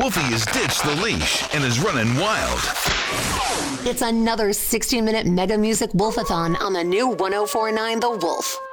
Wolfie has ditched the leash and is running wild. It's another 60-minute Mega Music Wolfathon on the new 104.9 The Wolf.